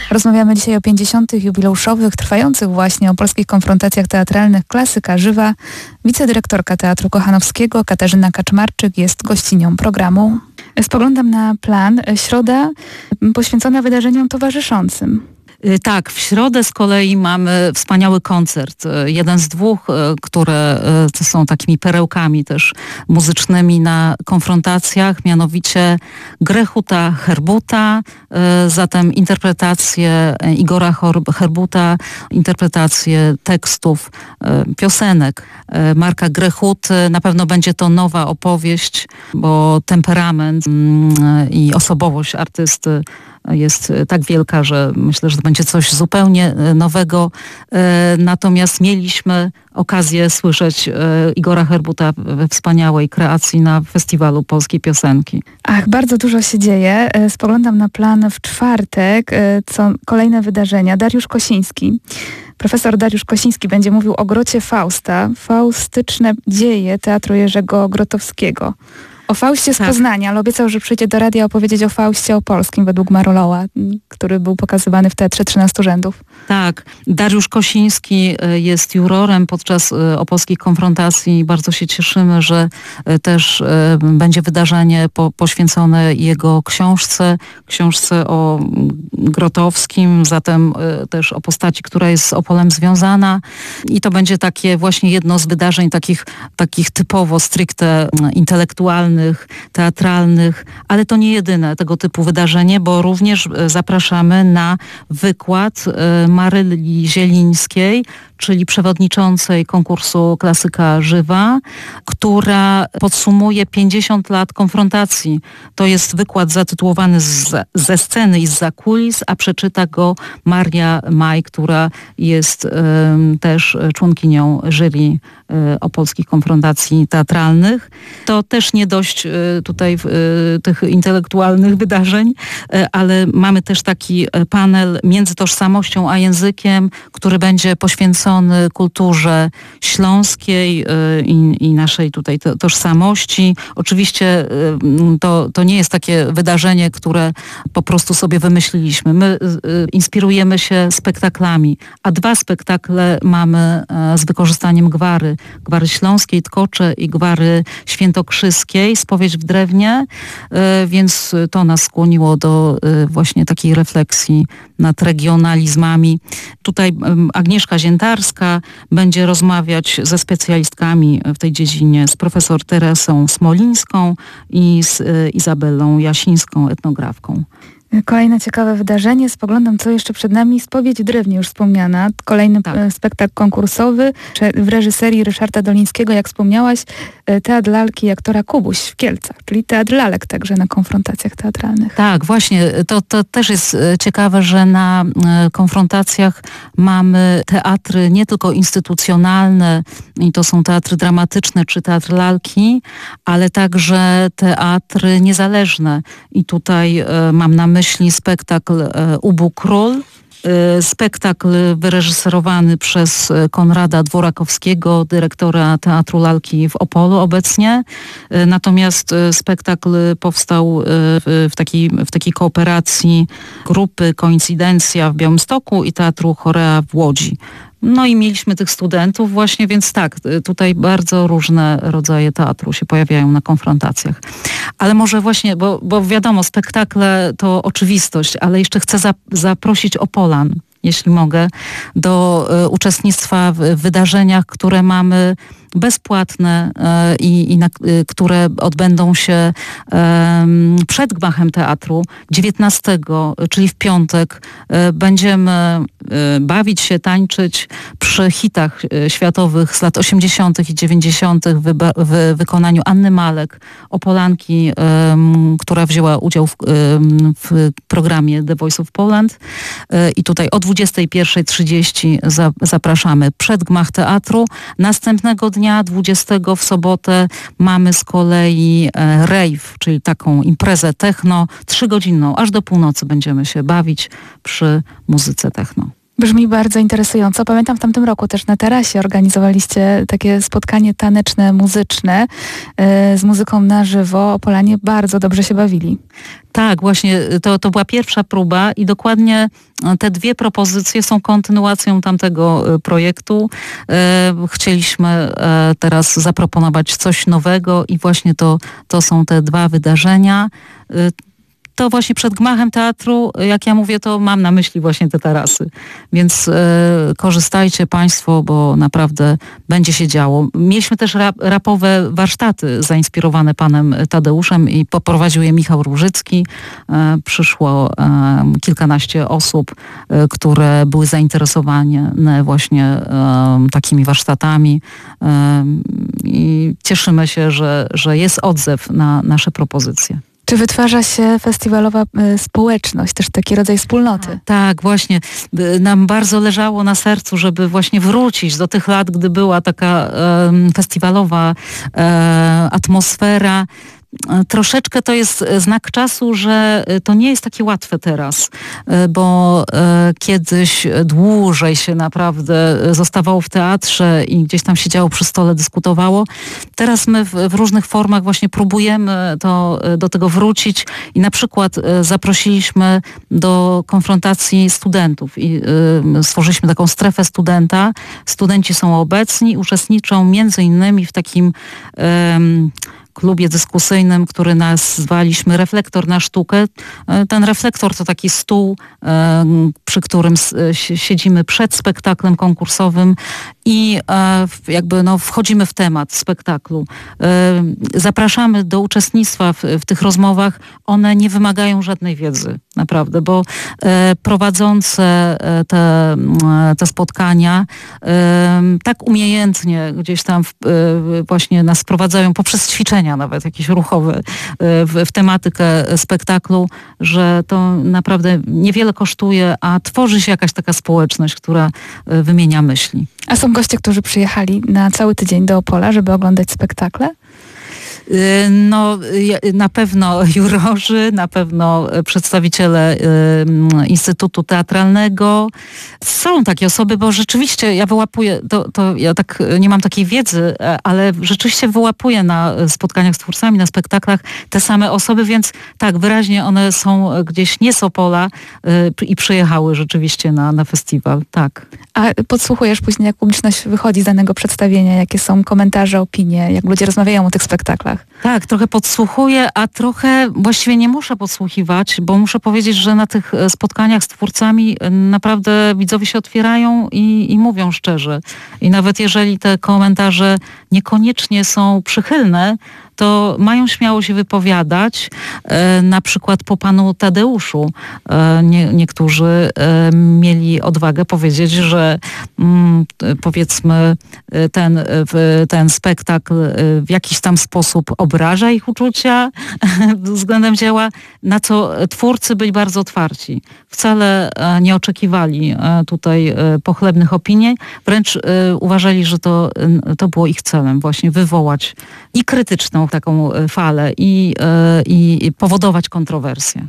Rozmawiamy dzisiaj o 50. jubileuszowych, trwających właśnie o polskich konfrontacjach teatralnych. Klasyka żywa. Wicedyrektorka Teatru Kochanowskiego Katarzyna Kaczmarczyk jest gościnią programu. Spoglądam na plan. Środa poświęcona wydarzeniom towarzyszącym. Tak, w środę z kolei mamy wspaniały koncert. Jeden z dwóch, które są takimi perełkami też muzycznymi na konfrontacjach, mianowicie Grechuta Herbuta, zatem interpretację Igora Herbuta, interpretację tekstów, piosenek Marka Grechuty. Na pewno będzie to nowa opowieść, bo temperament i osobowość artysty jest tak wielka, że myślę, że to będzie coś zupełnie nowego. Natomiast mieliśmy okazję słyszeć Igora Herbuta we wspaniałej kreacji na Festiwalu Polskiej Piosenki. Ach, bardzo dużo się dzieje. Spoglądam na plan w czwartek, kolejne wydarzenia. Dariusz Kosiński. Profesor Dariusz Kosiński będzie mówił o Grocie Fausta. Faustyczne dzieje Teatru Jerzego Grotowskiego. O Faustie z Poznania, ale obiecał, że przyjdzie do radia opowiedzieć o Faustie opolskim według Maroloa, który był pokazywany w Teatrze 13 Rzędów. Tak, Dariusz Kosiński jest jurorem podczas opolskich konfrontacji. Bardzo się cieszymy, że też będzie wydarzenie poświęcone jego książce o Grotowskim, zatem też o postaci, która jest z Opolem związana. I to będzie takie właśnie jedno z wydarzeń takich typowo stricte intelektualnych, teatralnych, ale to nie jedyne tego typu wydarzenie, bo również zapraszamy na wykład Maryli Zielińskiej, czyli przewodniczącej konkursu Klasyka Żywa, która podsumuje 50 lat konfrontacji. To jest wykład zatytułowany ze sceny i zza kulis, a przeczyta go Maria Maj, która jest też członkinią jury opolskich konfrontacji teatralnych. To też nie dość tutaj tych intelektualnych wydarzeń, ale mamy też taki panel między tożsamością a językiem, który będzie poświęcony kulturze śląskiej i naszej tutaj tożsamości. Oczywiście to nie jest takie wydarzenie, które po prostu sobie wymyśliliśmy. My inspirujemy się spektaklami, a 2 spektakle mamy z wykorzystaniem gwary śląskiej, Tkocze i gwary świętokrzyskiej, Spowiedź w drewnie, więc to nas skłoniło do właśnie takiej refleksji nad regionalizmami. Tutaj Agnieszka Ziętarska będzie rozmawiać ze specjalistkami w tej dziedzinie, z profesor Teresą Smolińską i z Izabelą Jasińską, etnografką. Kolejne ciekawe wydarzenie. Spoglądam, co jeszcze przed nami. Spowiedź w drewnie już wspomniana. Kolejny spektakl konkursowy w reżyserii Ryszarda Dolińskiego, jak wspomniałaś, Teatr Lalki i aktora Kubuś w Kielcach, czyli teatr lalek także na konfrontacjach teatralnych. Tak, właśnie. To też jest ciekawe, że na konfrontacjach mamy teatry nie tylko instytucjonalne, i to są teatry dramatyczne czy teatr lalki, ale także teatry niezależne. I tutaj mam na myśli spektakl Ubu Król, spektakl wyreżyserowany przez Konrada Dworakowskiego, dyrektora Teatru Lalki w Opolu obecnie. Natomiast spektakl powstał w takiej kooperacji grupy Koincydencja w Białymstoku i Teatru Chorea w Łodzi. No i mieliśmy tych studentów właśnie, więc tak, tutaj bardzo różne rodzaje teatru się pojawiają na konfrontacjach. Ale może właśnie, bo wiadomo, spektakle to oczywistość, ale jeszcze chcę zaprosić Opolan, jeśli mogę, do uczestnictwa w wydarzeniach, które mamy bezpłatne które odbędą się przed gmachem teatru 19, czyli w piątek. Będziemy bawić się, tańczyć przy hitach światowych z lat 80. i 90. w wykonaniu Anny Malek, Opolanki, która wzięła udział w programie The Voice of Poland. I tutaj o 21:30 zapraszamy przed gmach teatru. Następnego dnia, 20 w sobotę, mamy z kolei rave, czyli taką imprezę techno, 3-godzinną, aż do północy będziemy się bawić przy muzyce techno. Brzmi bardzo interesująco. Pamiętam w tamtym roku też na tarasie organizowaliście takie spotkanie taneczne, muzyczne z muzyką na żywo. Opolanie bardzo dobrze się bawili. Tak, właśnie to była pierwsza próba i dokładnie te dwie propozycje są kontynuacją tamtego projektu. Chcieliśmy teraz zaproponować coś nowego i właśnie to są te dwa wydarzenia. To właśnie przed gmachem teatru, jak ja mówię, to mam na myśli właśnie te tarasy. Więc korzystajcie Państwo, bo naprawdę będzie się działo. Mieliśmy też rapowe warsztaty zainspirowane panem Tadeuszem i poprowadził je Michał Różycki. Przyszło kilkanaście osób, które były zainteresowane właśnie takimi warsztatami i cieszymy się, że jest odzew na nasze propozycje. Czy wytwarza się festiwalowa społeczność, też taki rodzaj wspólnoty? Tak, właśnie. Nam bardzo leżało na sercu, żeby właśnie wrócić do tych lat, gdy była taka festiwalowa atmosfera. Troszeczkę to jest znak czasu, że to nie jest takie łatwe teraz, bo kiedyś dłużej się naprawdę zostawało w teatrze i gdzieś tam siedziało przy stole, dyskutowało. Teraz my w różnych formach właśnie próbujemy do tego wrócić i na przykład zaprosiliśmy do konfrontacji studentów i stworzyliśmy taką strefę studenta. Studenci są obecni, uczestniczą między innymi w takim klubie dyskusyjnym, który nazwaliśmy Reflektor na sztukę. Ten reflektor to taki stół, przy którym siedzimy przed spektaklem konkursowym i jakby wchodzimy w temat spektaklu. Zapraszamy do uczestnictwa w tych rozmowach. One nie wymagają żadnej wiedzy, naprawdę, bo prowadzące te spotkania tak umiejętnie gdzieś tam właśnie nas wprowadzają poprzez ćwiczenia nawet jakieś ruchowe w tematykę spektaklu, że to naprawdę niewiele kosztuje, a tworzy się jakaś taka społeczność, która wymienia myśli. A są goście, którzy przyjechali na cały tydzień do Opola, żeby oglądać spektakle? No, na pewno jurorzy, na pewno przedstawiciele Instytutu Teatralnego. Są takie osoby, bo rzeczywiście ja wyłapuję, ja tak nie mam takiej wiedzy, ale rzeczywiście wyłapuję na spotkaniach z twórcami, na spektaklach te same osoby, więc tak, wyraźnie one są gdzieś nie z Opola i przyjechały rzeczywiście na festiwal, tak. A podsłuchujesz później, jak publiczność wychodzi z danego przedstawienia, jakie są komentarze, opinie, jak ludzie rozmawiają o tych spektaklach? Tak, trochę podsłuchuję, a trochę właściwie nie muszę podsłuchiwać, bo muszę powiedzieć, że na tych spotkaniach z twórcami naprawdę widzowie się otwierają i mówią szczerze. I nawet jeżeli te komentarze niekoniecznie są przychylne, to mają śmiało się wypowiadać. Na przykład po panu Tadeuszu niektórzy mieli odwagę powiedzieć, że powiedzmy ten spektakl w jakiś tam sposób obraża ich uczucia względem dzieła, na co twórcy byli bardzo otwarci. Wcale nie oczekiwali tutaj pochlebnych opinii, wręcz uważali, że to było ich celem właśnie wywołać i krytyczną taką falę i powodować kontrowersje.